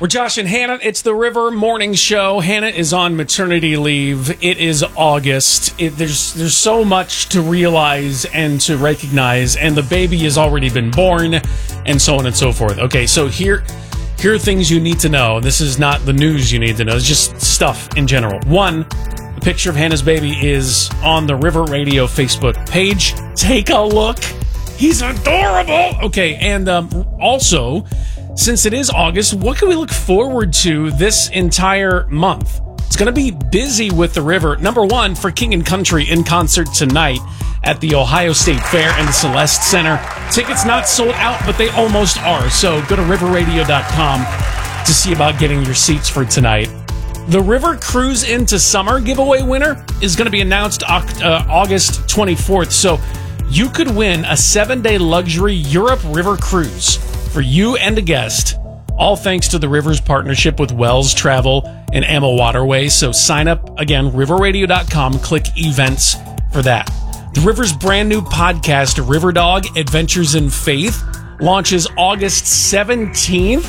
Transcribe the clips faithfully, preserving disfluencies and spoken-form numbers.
We're Josh and Hannah. It's the River Morning Show. Hannah is on maternity leave. It is August. It, there's there's so much to realize and to recognize, and the baby has already been born, and so on and so forth. Okay, so here, here are things you need to know. This is not the news you need to know. It's just stuff in general. One, the picture of Hannah's baby is on the River Radio Facebook page. Take a look. He's adorable. Okay, and um, also, since it is August, what can we look forward to this entire month? It's going to be busy with the River. Number one, for King and Country in concert tonight at the Ohio State Fair and the Celeste Center. Tickets not sold out, but they almost are. So go to river radio dot com to see about getting your seats for tonight. The River Cruise into Summer giveaway winner is going to be announced uh, August twenty-fourth. So you could win a seven-day luxury Europe River cruise for you and a guest, all thanks to the River's partnership with Wells Travel and Emma Waterways. So sign up, again, river radio dot com, click events for that. The River's brand new podcast, River Dog Adventures in Faith, launches August seventeenth.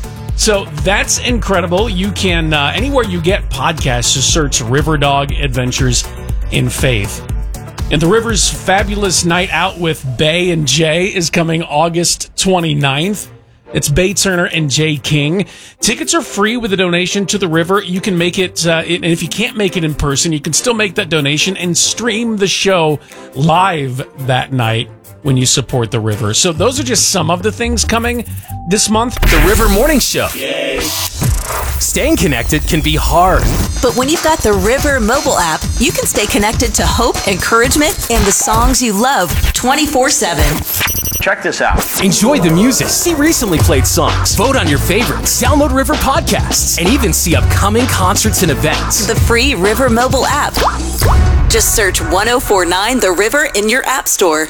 So that's incredible. You can, uh, anywhere you get podcasts, just search River Dog Adventures in Faith. And the River's fabulous night out with Bay and Jay is coming August twenty-ninth. It's Bay Turner and Jay King. Tickets are free with a donation to the River. You can make it, uh, and if you can't make it in person, you can still make that donation and stream the show live that night when you support the River. So those are just some of the things coming this month. The River Morning Show. Yay. Staying connected can be hard. But when you've got the River mobile app, you can stay connected to hope, encouragement, and the songs you love twenty-four seven. Check this out. Enjoy the music, see recently played songs, vote on your favorites, download River podcasts, and even see upcoming concerts and events. The free River mobile app. Just search one oh four nine The River in your app store.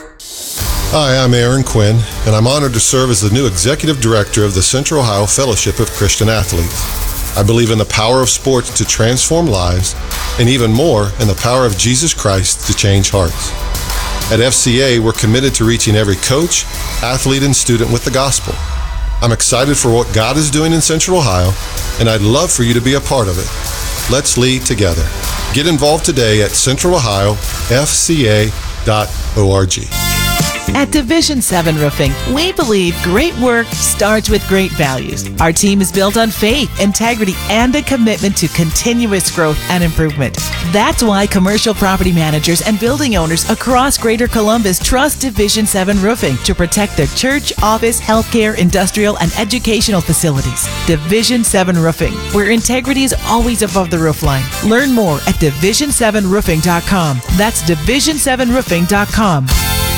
Hi, I'm Aaron Quinn, and I'm honored to serve as the new Executive Director of the Central Ohio Fellowship of Christian Athletes. I believe in the power of sports to transform lives, and even more, in the power of Jesus Christ to change hearts. At F C A, we're committed to reaching every coach, athlete, and student with the gospel. I'm excited for what God is doing in Central Ohio, and I'd love for you to be a part of it. Let's lead together. Get involved today at central ohio f c a dot org. At Division seven Roofing, we believe great work starts with great values. Our team is built on faith, integrity, and a commitment to continuous growth and improvement. That's why commercial property managers and building owners across Greater Columbus trust Division seven Roofing to protect their church, office, healthcare, industrial, and educational facilities. Division seven Roofing, where integrity is always above the roofline. Learn more at division seven roofing dot com. That's division seven roofing dot com.